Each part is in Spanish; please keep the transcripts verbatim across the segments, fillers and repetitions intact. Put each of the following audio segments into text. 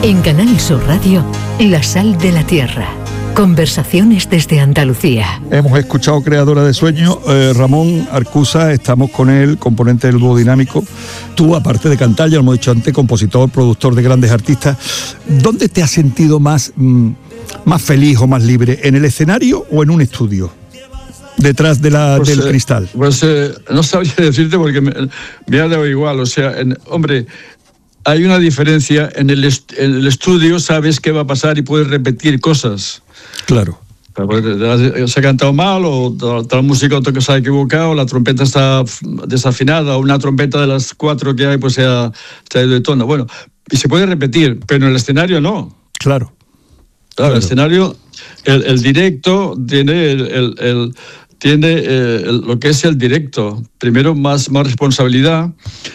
En Canal Sur Radio, La Sal de la Tierra. Conversaciones desde Andalucía. Hemos escuchado Creadora de Sueños, eh, Ramón Arcusa, estamos con él, componente del dúo Dinámico. Tú, aparte de cantar, ya lo hemos dicho antes, compositor, productor de grandes artistas. ¿Dónde te has sentido más, mm, más feliz o más libre? ¿En el escenario o en un estudio? Detrás de la, pues, del eh, cristal. Pues eh, no sabría decirte porque me, me ha dado igual. O sea, en, hombre, hay una diferencia. En el, est- en el estudio sabes qué va a pasar y puedes repetir cosas. Claro. Se ha cantado mal, o tal músico que se ha equivocado, la trompeta está desafinada, o una trompeta de las cuatro que hay pues se ha, se ha ido de tono. Bueno, y se puede repetir, pero en el escenario no. Claro. Claro, Claro. el escenario, el, el directo tiene el, el, el tiene eh, el, lo que es el directo. Primero, más, más responsabilidad.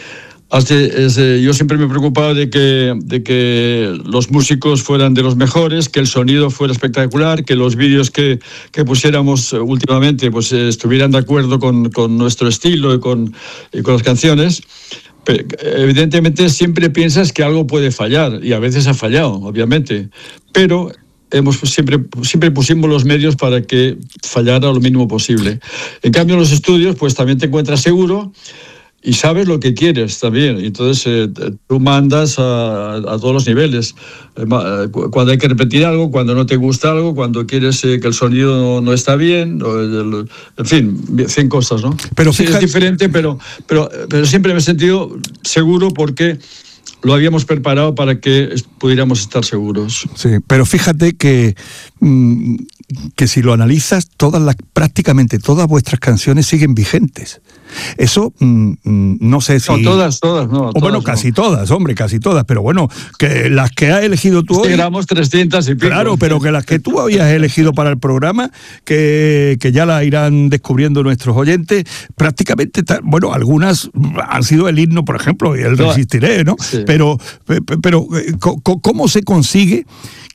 Hace, es, eh, yo siempre me he preocupado de que, de que los músicos fueran de los mejores, que el sonido fuera espectacular, que los vídeos que, que pusiéramos últimamente pues, eh, estuvieran de acuerdo con, con nuestro estilo y con, y con las canciones. Pero, evidentemente siempre piensas que algo puede fallar, y a veces ha fallado, obviamente, pero hemos siempre, siempre pusimos los medios para que fallara lo mínimo posible. En cambio, en los estudios pues también te encuentras seguro y sabes lo que quieres también. Entonces eh, tú mandas a, a todos los niveles. Eh, cuando hay que repetir algo, cuando no te gusta algo, cuando quieres eh, que el sonido no, no está bien, o el, en fin, cien cosas, ¿no? Pero sí, fíjate... es diferente, pero, pero, pero siempre me he sentido seguro porque lo habíamos preparado para que pudiéramos estar seguros. Sí, pero fíjate que, mmm, que si lo analizas, todas las, prácticamente todas vuestras canciones siguen vigentes. Eso, mmm, no sé si... No, todas, todas, no. O todas, bueno, casi no. todas, hombre, casi todas, pero bueno, que las que has elegido tú hoy... Éramos trescientas y pico. Claro, pero que las que tú habías elegido para el programa, que, que ya las irán descubriendo nuestros oyentes, prácticamente, bueno, algunas han sido el himno, por ejemplo, y el No, Resistiré, ¿no? sí. Pero, pero, ¿cómo se consigue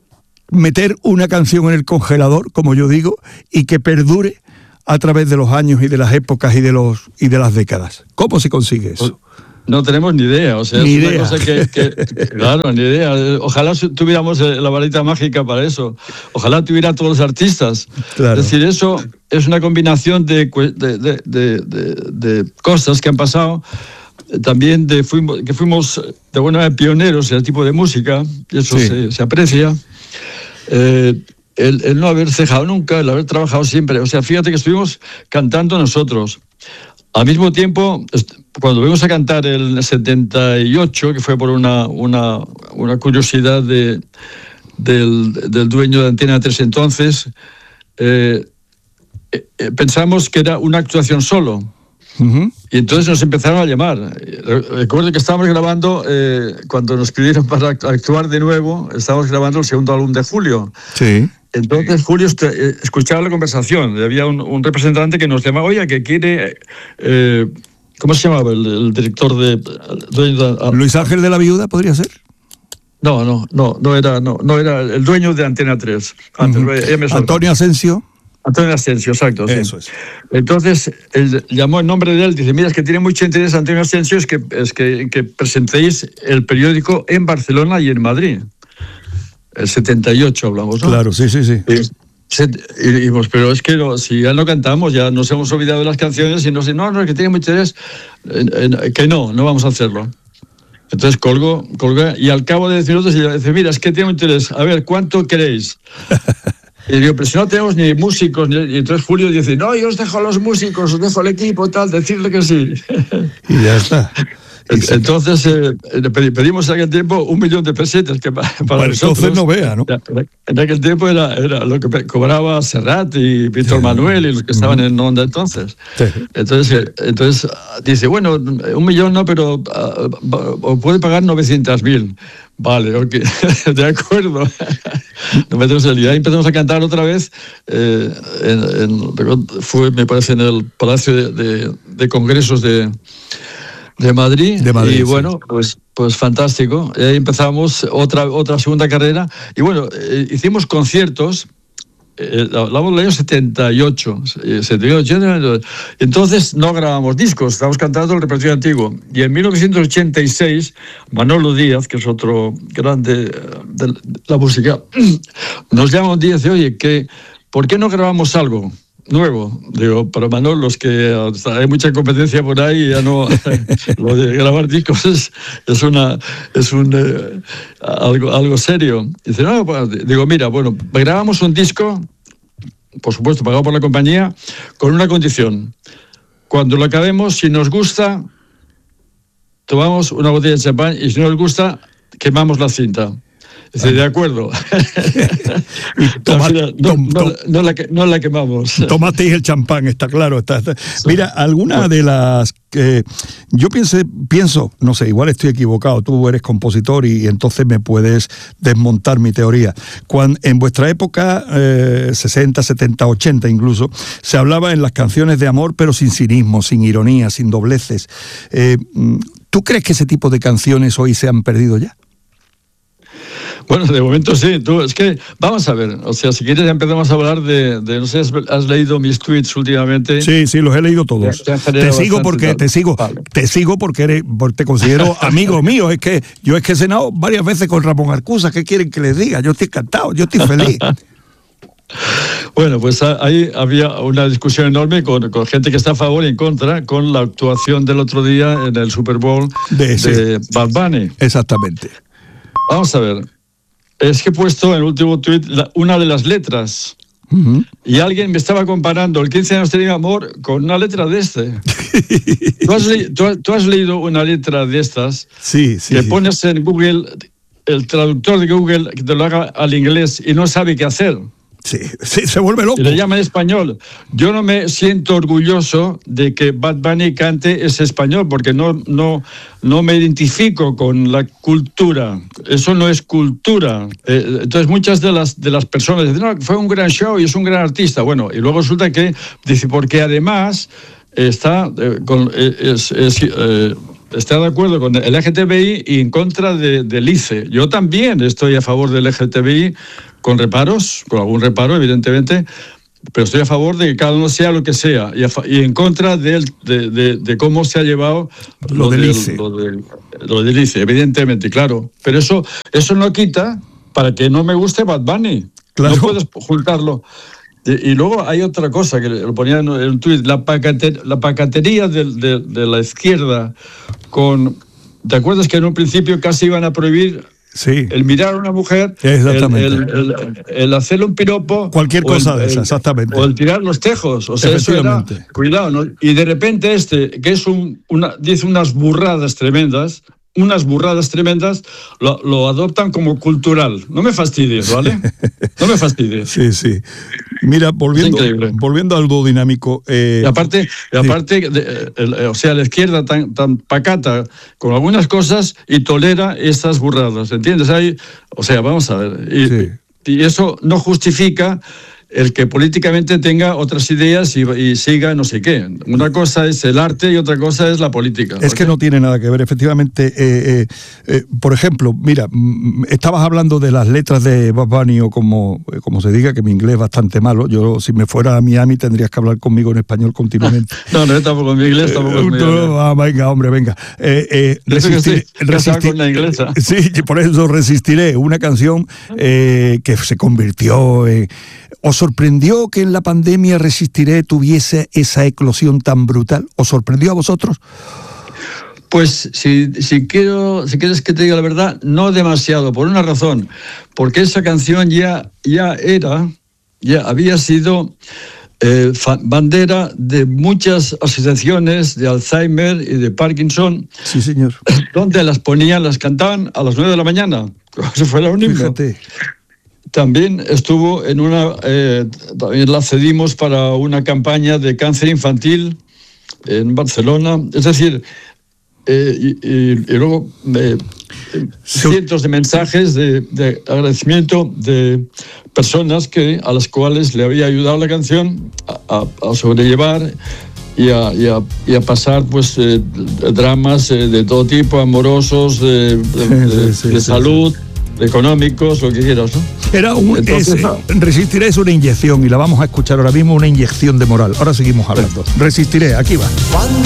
meter una canción en el congelador, como yo digo, y que perdure a través de los años y de las épocas y de los y de las décadas? ¿Cómo se consigue eso? No tenemos ni idea, o sea, ni es idea. una cosa que, que, claro, ni idea. Ojalá tuviéramos la varita mágica para eso. Ojalá tuviera todos los artistas. Claro. Es decir, eso es una combinación de, de, de, de, de, de cosas que han pasado. También de fuimos, que fuimos de buena manera pioneros en el tipo de música, y eso Sí. se, se aprecia. Eh, el, el no haber cejado nunca, el haber trabajado siempre. O sea, fíjate que estuvimos cantando nosotros. Al mismo tiempo, cuando vimos a cantar el setenta y ocho, que fue por una, una, una curiosidad de, del, del dueño de Antena tres entonces, eh, eh, pensamos que era una actuación solo. Uh-huh. Y entonces nos empezaron a llamar. Recuerdo que estábamos grabando, eh, cuando nos pidieron para actuar de nuevo, estábamos grabando el segundo álbum de Julio. Sí. Entonces Julio escuchaba la conversación. Y había un, un representante que nos llamaba, oye, que quiere... Eh, ¿Cómo se llamaba el, el director de, de... Luis Ángel de la Viuda, ¿podría ser? No, no, no, no era, no, no era el dueño de Antena tres. Antes, Uh-huh. ya me Antonio Asensio. Antonio Asensio, exacto. Eso sí. es. Entonces, él llamó en nombre de él, dice, mira, es que tiene mucho interés Antonio Asensio, es que, es que, que presentéis el periódico en Barcelona y en Madrid. El setenta y ocho hablamos, ¿no? Claro, sí, sí, sí. Y, y dijimos, pero es que no, si ya no cantamos, ya nos hemos olvidado de las canciones y no sé, no, no, es que tiene mucho interés, en, en, que no, no vamos a hacerlo. Entonces colgo, colgué, y al cabo de diez minutos dice, mira, es que tiene mucho interés, a ver, ¿cuánto queréis? Y digo, pero si no tenemos ni músicos, ni... y entonces Julio dice, no, yo os dejo a los músicos, os dejo al equipo, tal, decirle que sí. Y ya está. Y entonces eh, pedimos en aquel tiempo un millón de pesetas que para, para bueno, nosotros. Entonces no vea, ¿no? En aquel tiempo era, era lo que cobraba Serrat y Víctor sí. Manuel y los que estaban en Onda entonces. Sí. Entonces, entonces dice, bueno, un millón no, pero uh, puede pagar novecientas mil. Vale, ok, de acuerdo. Nos metemos en el día y empezamos a cantar otra vez. Eh, en, en, fue, me parece, en el Palacio de, de, de Congresos de, de, Madrid. de Madrid. Y bueno, sí. pues, pues fantástico. Y ahí empezamos otra, otra segunda carrera. Y bueno, eh, hicimos conciertos eh, hablamos del año setenta y ocho, setenta y ocho, entonces no grabamos discos, estábamos cantando el repertorio antiguo. Y en mil novecientos ochenta y seis, Manolo Díaz, que es otro grande de la música, nos llama un día y dice, oye, que, ¿por qué no grabamos algo nuevo? Digo, para Manolo, los que hay mucha competencia por ahí, ya no, lo de grabar discos es, es una es un eh, algo, algo serio. Dice, no, pues, digo, mira, bueno, grabamos un disco, por supuesto, pagado por la compañía, con una condición. Cuando lo acabemos, si nos gusta, tomamos una botella de champán, y si no nos gusta, quemamos la cinta. Dice, de acuerdo. Toma, no, tom, no, tom, no, la, no la quemamos. Tomasteis el champán, está claro. Está, está. Mira, alguna de las que yo piense, pienso, no sé, igual estoy equivocado, tú eres compositor y, y entonces me puedes desmontar mi teoría. Cuando, en vuestra época, eh, sesenta, setenta, ochenta incluso, se hablaba en las canciones de amor, pero sin cinismo, sin ironía, sin dobleces. Eh, ¿Tú crees que ese tipo de canciones hoy se han perdido ya? Bueno, de momento sí. Tú, es que, vamos a ver, o sea, si quieres ya empezamos a hablar de, de no sé, has, has leído mis tweets últimamente. Sí, sí, los he leído todos. Te, te sigo porque, te sigo, vale. te sigo porque eres, porque te considero amigo mío. Es que yo es que he cenado varias veces con Ramón Arcusa. ¿Qué quieren que les diga? Yo estoy encantado, yo estoy feliz. Bueno, pues ahí había una discusión enorme con, con gente que está a favor y en contra con la actuación del otro día en el Super Bowl de, de sí. Bad Bunny. Exactamente. Vamos a ver. Es que he puesto en el último tuit una de las letras. Uh-huh. Y alguien me estaba comparando el quince años de amor con una letra de este. ¿Tú, has le- tú, tú has leído una letra de estas? Sí, sí. Que pones en Google, el traductor de Google que te lo haga al inglés y no sabe qué hacer. Sí, sí, se vuelve loco. Y le llama en español. Yo no me siento orgulloso de que Bad Bunny cante ese español, porque no, no, no me identifico con la cultura. Eso no es cultura. Eh, entonces muchas de las, de las personas dicen, no, fue un gran show y es un gran artista. Bueno, y luego resulta que, dice, porque además está, eh, con, eh, es, es, eh, está de acuerdo con el L G T B I y en contra de, del I C E. Yo también estoy a favor del L G T B I, con reparos, con algún reparo, evidentemente, pero estoy a favor de que cada uno sea lo que sea y, a, y en contra de, de, de, de cómo se ha llevado lo, lo del I C E. Lo, de, lo del I C E, evidentemente, claro. Pero eso, eso no quita para que no me guste Bad Bunny. Claro. No puedes juntarlo. Y, y luego hay otra cosa que lo ponía en un tuit, la, pacater, la pacatería de, de, de la izquierda con... ¿Te acuerdas que en un principio casi iban a prohibir... Sí. El mirar a una mujer, exactamente. El, el, el, el hacerle un piropo, cualquier cosa el, de esa, exactamente. O el tirar los tejos, o sea, eso era, cuidado, ¿no? Y de repente este, que es un, una, dice unas burradas tremendas, unas burradas tremendas, lo, lo adoptan como cultural. No me fastidies, ¿vale? No me fastidies. Sí, sí. Mira, volviendo, volviendo al dúo dinámico... Eh, y aparte, y aparte sí. de, el, o sea, la izquierda tan, tan pacata con algunas cosas y tolera estas burradas, ¿entiendes? Hay, o sea, vamos a ver. Y, sí. y eso no justifica el que políticamente tenga otras ideas y, y siga no sé qué. Una cosa es el arte y otra cosa es la política. Es que no tiene nada que ver, efectivamente. Eh, eh, eh, por ejemplo, mira, estabas hablando de las letras de Bad Bunny o como, como se diga, que mi inglés es bastante malo. Yo, si me fuera a Miami, tendrías que hablar conmigo en español continuamente. no, no, tampoco en mi inglés, tampoco en mi no, ah, venga, hombre, venga. Eh, eh, resistir, sí, resistir, con la inglesa. Sí, por eso resistiré. Una canción eh, que se convirtió en... ¿Os sorprendió que en la pandemia Resistiré tuviese esa eclosión tan brutal? ¿Os sorprendió a vosotros? Pues si, si, quiero, si quieres que te diga la verdad, no demasiado, por una razón. Porque esa canción ya, ya era, ya había sido eh, bandera de muchas asociaciones de Alzheimer y de Parkinson. Sí, señor. Donde las ponían, las cantaban a las nueve de la mañana, como si fuera un himno. Fíjate. También estuvo en una, eh, también la cedimos para una campaña de cáncer infantil en Barcelona. Es decir, eh, y, y, y luego eh, cientos de mensajes de, de agradecimiento de personas que, a las cuales le había ayudado la canción a, a, a sobrellevar y a, y, a, y a pasar pues eh, dramas eh, de todo tipo, amorosos, de, de, de, sí, sí, de salud. Sí, sí. Económicos, lo que quieras, ¿no? Era un, Entonces, es, no. Resistiré es una inyección y la vamos a escuchar ahora mismo, una inyección de moral. Ahora seguimos hablando. Resistiré, aquí va. Cuando